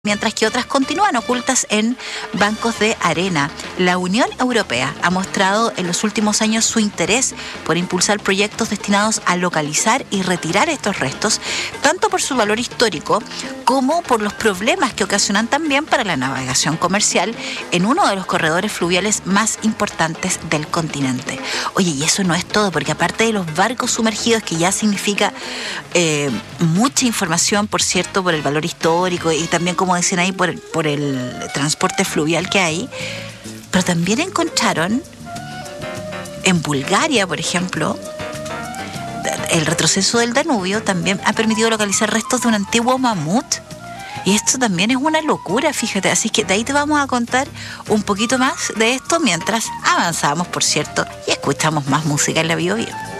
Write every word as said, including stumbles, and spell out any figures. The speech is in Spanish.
mientras que otras continúan ocultas en bancos de arena. La Unión Europea ha mostrado en los últimos años su interés por impulsar proyectos destinados a localizar y retirar estos restos, tanto por su valor histórico como por los problemas que ocasionan también para la navegación comercial en uno de los corredores fluviales más importantes del continente. Oye, y eso no es todo, porque aparte de los barcos sumergidos, que ya significa eh, mucha información, por cierto, por el valor histórico y también, como decían ahí, por, por el transporte fluvial que hay, pero también encontraron en Bulgaria, por ejemplo, el retroceso del Danubio también ha permitido localizar restos de un antiguo mamut. Y esto también es una locura, fíjate. Así que de ahí te vamos a contar un poquito más de esto mientras avanzamos, por cierto, y escuchamos más música en la Bio Bio.